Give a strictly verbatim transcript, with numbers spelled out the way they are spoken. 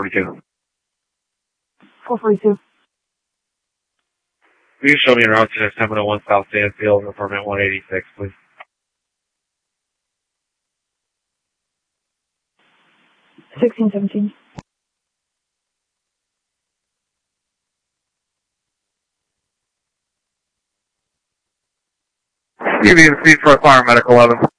forty-two. four forty-two. Will you show me around to seven oh one South Sandfield, apartment one eighty-six, please? sixteen seventeen. Give me the seat for a fire medical eleven.